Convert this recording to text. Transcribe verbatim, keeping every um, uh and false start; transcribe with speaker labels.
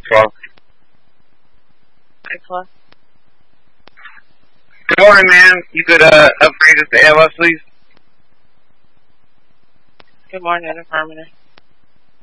Speaker 1: twelve.
Speaker 2: Excellent.
Speaker 1: Good morning, man. You could uh, upgrade us to A L S, please?
Speaker 2: Good morning, affirmative.